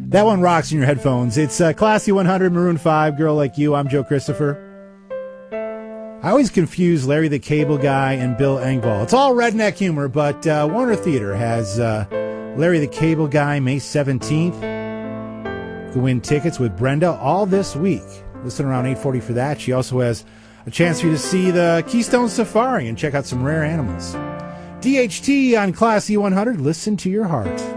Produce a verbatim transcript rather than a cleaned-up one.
That one rocks in your headphones. It's uh, Classy one hundred, Maroon five, Girl Like You. I'm Joe Christopher. I always confuse Larry the Cable Guy and Bill Engvall. It's all redneck humor, but uh, Warner Theater has uh, Larry the Cable Guy May seventeenth. You can win tickets with Brenda all this week. Listen around eight forty for that. She also has a chance for you to see the Keystone Safari and check out some rare animals. D H T on Classy one hundred. Listen to your heart.